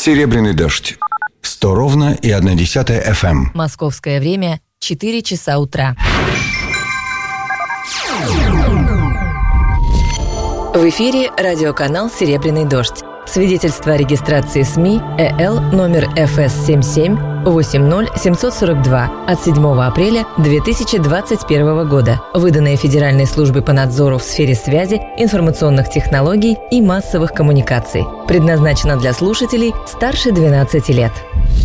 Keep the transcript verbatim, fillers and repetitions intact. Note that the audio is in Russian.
Серебряный дождь. Сто ровно и одна десятая эф эм. Московское время четыре часа утра. В эфире радиоканал «Серебряный дождь». Свидетельство о регистрации СМИ ЭЛ номер эф эс семь семь восемь ноль семь сорок два от седьмого апреля две тысячи двадцать первого года, выданное Федеральной службой по надзору в сфере связи, информационных технологий и массовых коммуникаций. Предназначено для слушателей старше двенадцати лет.